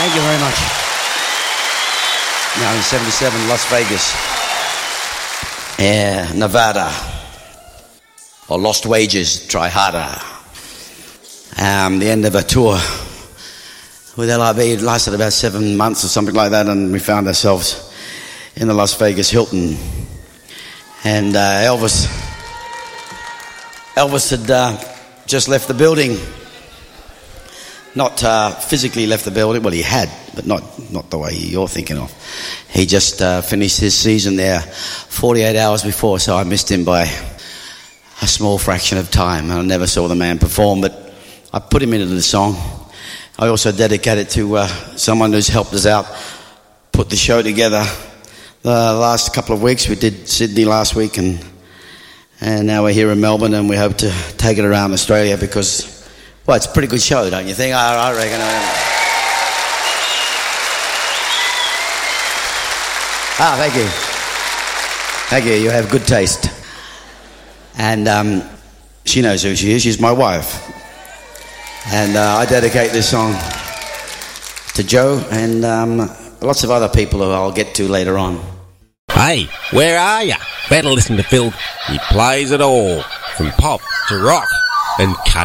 Thank you very much. 1977, Las Vegas. Yeah, Nevada. Or Lost Wages, Try Harder. The end of a tour with LRB. It lasted about 7 months or something like that, and we found ourselves in the Las Vegas Hilton. And Elvis had just left the building. Not physically left the building. Well, he had, but not the way you're thinking of. He just finished his season there 48 hours before, so I missed him by a small fraction of time. I never saw the man perform, but I put him into the song. I also dedicate it to someone who's helped us out, put the show together. The last couple of weeks, we did Sydney last week, and now we're here in Melbourne, and we hope to take it around Australia because, well, it's a pretty good show, don't you think? I reckon. Thank you. Thank you. You have good taste. And she knows who she is. She's my wife. And I dedicate this song to Joe and lots of other people who I'll get to later on. Hey, where are you? Better listen to Phil. He plays it all, from pop to rock and country.